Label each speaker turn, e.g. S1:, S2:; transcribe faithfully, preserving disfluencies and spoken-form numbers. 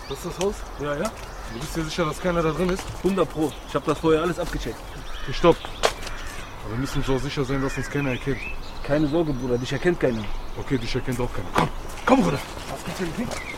S1: Das ist das Haus?
S2: Ja, ja.
S1: Du bist dir sicher, dass keiner da drin ist?
S2: hundert Pro. Ich habe das vorher alles abgecheckt.
S1: Okay, stopp. Aber wir müssen uns auch sicher sein, dass uns keiner erkennt.
S2: Keine Sorge, Bruder, dich erkennt keiner.
S1: Okay, dich erkennt auch keiner. Komm, komm, Bruder.
S2: Was gibt's denn?